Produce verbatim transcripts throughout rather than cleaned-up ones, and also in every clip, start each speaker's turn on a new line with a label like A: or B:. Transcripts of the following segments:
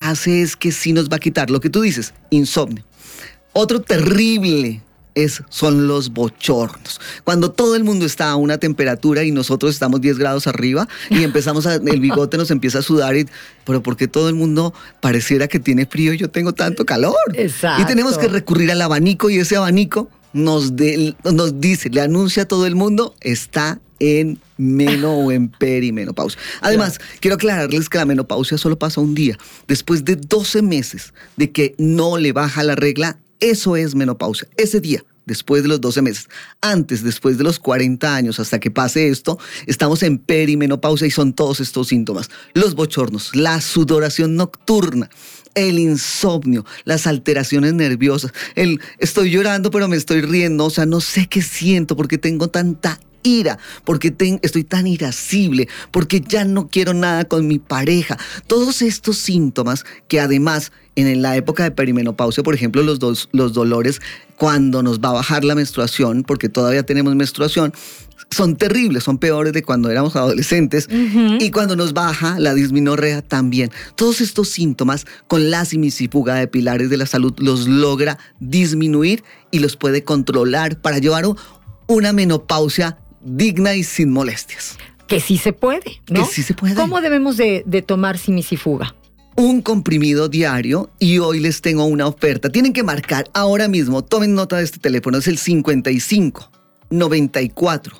A: hace es que sí nos va a quitar lo que tú dices, insomnio. Otro terrible es, son los bochornos. Cuando todo el mundo está a una temperatura y nosotros estamos diez grados arriba y empezamos a, el bigote nos empieza a sudar, y, pero porque todo el mundo pareciera que tiene frío y yo tengo tanto calor.
B: Exacto.
A: Y tenemos que recurrir al abanico y ese abanico nos, de, nos dice, le anuncia a todo el mundo, está en meno o en perimenopausia. Además, claro, quiero aclararles que la menopausia solo pasa un día. Después de doce meses de que no le baja la regla, eso es menopausia. Ese día, después de los doce meses. Antes, después de los cuarenta años, hasta que pase esto, estamos en perimenopausia y son todos estos síntomas. Los bochornos, la sudoración nocturna, el insomnio, las alteraciones nerviosas, el estoy llorando pero me estoy riendo, o sea, no sé qué siento porque tengo tanta ira, porque ten, estoy tan irascible, porque ya no quiero nada con mi pareja. Todos estos síntomas que además en la época de perimenopausia, por ejemplo, los, dos, los dolores cuando nos va a bajar la menstruación, porque todavía tenemos menstruación, son terribles, son peores de cuando éramos adolescentes. Uh-huh. Y cuando nos baja la dismenorrea también. Todos estos síntomas con la simisifuga de Pilares de la Salud los logra disminuir y los puede controlar para llevar una menopausia digna y sin molestias.
B: Que sí se puede, ¿no?
A: Que sí se puede.
B: ¿Cómo debemos de, de tomar simisifuga?
A: Un comprimido diario, y hoy les tengo una oferta. Tienen que marcar ahora mismo, tomen nota de este teléfono, es el cincuenta y cinco, noventa y cuatro,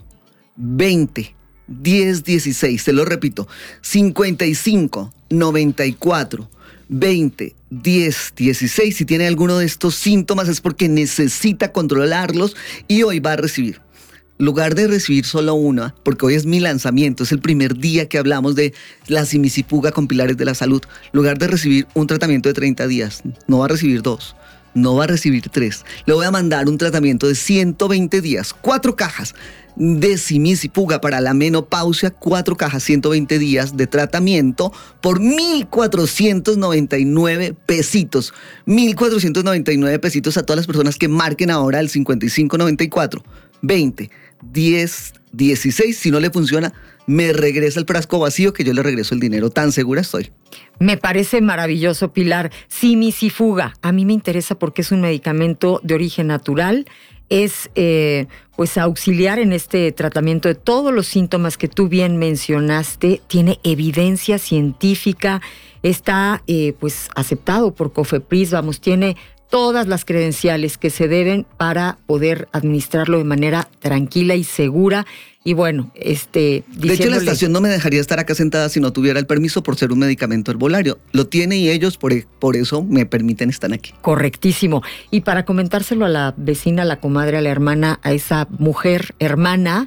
A: veinte, diez, dieciséis. Se lo repito, cincuenta y cinco, noventa y cuatro, veinte, diez, dieciséis. Si tiene alguno de estos síntomas es porque necesita controlarlos y hoy va a recibir. En lugar de recibir solo una, porque hoy es mi lanzamiento, es el primer día que hablamos de la simisifuga con Pilares de la Salud, en lugar de recibir un tratamiento de treinta días, no va a recibir dos, no va a recibir tres. Le voy a mandar un tratamiento de ciento veinte días, cuatro cajas de simisifuga para la menopausia, cuatro cajas, ciento veinte días de tratamiento por mil cuatrocientos noventa y nueve pesitos. mil cuatrocientos noventa y nueve pesitos a todas las personas que marquen ahora el cincuenta y cinco, noventa y cuatro, veinte, diez, dieciséis. Si no le funciona, me regresa el frasco vacío que yo le regreso el dinero. Tan segura estoy.
B: Me parece maravilloso, Pilar. Simisifuga, a mí me interesa porque es un medicamento de origen natural. Es eh, pues auxiliar en este tratamiento de todos los síntomas que tú bien mencionaste. Tiene evidencia científica, está eh, pues aceptado por COFEPRIS, vamos, tiene todas las credenciales que se deben para poder administrarlo de manera tranquila y segura. Y bueno, este...
A: De hecho, la estación no me dejaría estar acá sentada si no tuviera el permiso por ser un medicamento herbolario. Lo tiene y ellos por, por eso me permiten estar aquí.
B: Correctísimo. Y para comentárselo a la vecina, a la comadre, a la hermana, a esa mujer hermana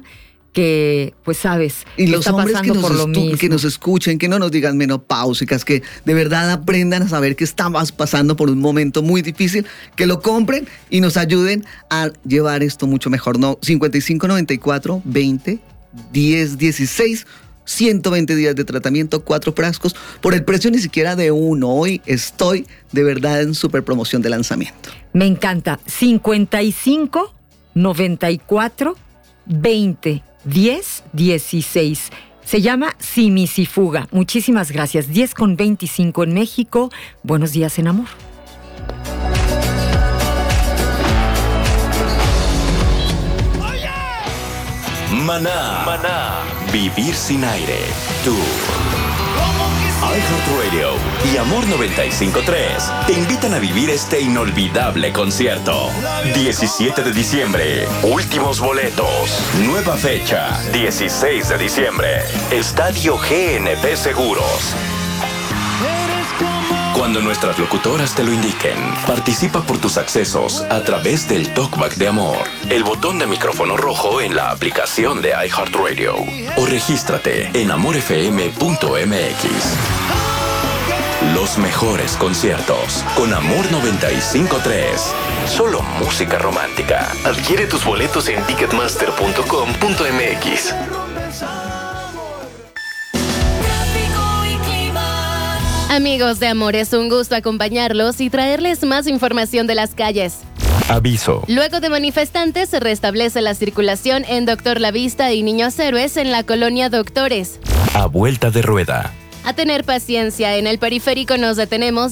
B: que, pues sabes,
A: y los
B: está
A: hombres
B: pasando
A: que nos,
B: por lo
A: estu-
B: mismo.
A: que nos escuchen, que no nos digan menopáusicas, que de verdad aprendan a saber que estamos pasando por un momento muy difícil, que lo compren y nos ayuden a llevar esto mucho mejor. No, cincuenta y cinco, noventa y cuatro, veinte, diez, dieciséis, ciento veinte días de tratamiento, cuatro frascos, por el precio ni siquiera de uno. Hoy estoy de verdad en super promoción de lanzamiento.
B: Me encanta. cincuenta y cinco, noventa y cuatro, veinte, diez, dieciséis. Se llama simisifuga. Muchísimas gracias. diez con veinticinco en México. Buenos días en amor.
C: Maná, Maná, Vivir sin aire, Tour. iHeartRadio y Amor noventa y cinco punto tres te invitan a vivir este inolvidable concierto. diecisiete de diciembre, últimos boletos. Nueva fecha, dieciséis de diciembre. Estadio G N P Seguros. Cuando nuestras locutoras te lo indiquen, participa por tus accesos a través del Talkback de Amor, el botón de micrófono rojo en la aplicación de iHeartRadio o regístrate en amor f m punto m x. Los mejores conciertos con Amor noventa y cinco punto tres. Solo música romántica.
D: Adquiere tus boletos en ticketmaster punto com punto m x.
E: Amigos de Amor, es un gusto acompañarlos y traerles más información de las calles.
C: Aviso.
E: Luego de manifestantes, se restablece la circulación en Doctor La Vista y Niños Héroes en la colonia Doctores.
C: A vuelta de rueda.
E: A tener paciencia, en el periférico nos detenemos